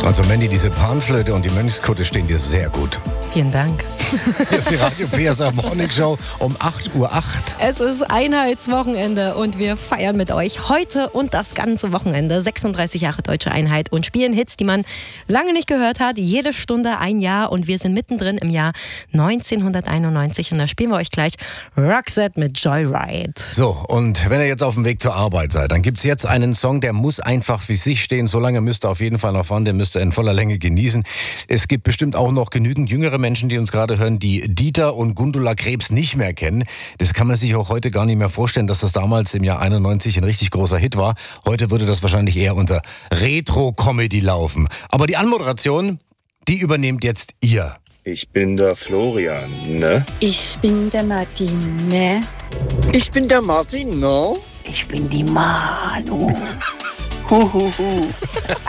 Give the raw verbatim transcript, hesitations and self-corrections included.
Also Mandy, diese Panflöte und die Mönchskutte stehen dir sehr gut. Vielen Dank. Hier ist die Radio P S A Morning Show um acht Uhr acht. Es ist Einheitswochenende und wir feiern mit euch heute und das ganze Wochenende sechsunddreißig Jahre Deutsche Einheit und spielen Hits, die man lange nicht gehört hat. Jede Stunde ein Jahr und wir sind mittendrin im Jahr neunzehnhunderteinundneunzig und da spielen wir euch gleich Roxette mit Joyride. So, und wenn ihr jetzt auf dem Weg zur Arbeit seid, dann gibt es jetzt einen Song, der muss einfach für sich stehen. So lange müsst ihr auf jeden Fall noch fahren, den müsst ihr in voller Länge genießen. Es gibt bestimmt auch noch genügend jüngere Menschen, die uns gerade hören, die Dieter und Gundula Krebs nicht mehr kennen. Das kann man sich auch heute gar nicht mehr vorstellen, dass das damals im Jahr einundneunzig ein richtig großer Hit war. Heute würde das wahrscheinlich eher unter Retro-Comedy laufen. Aber die Anmoderation, die übernehmt jetzt ihr. Ich bin der Florian, ne? Ich bin der Martin, ne? Ich bin der Martin, ne? Ich bin die Manu. Huhuhu.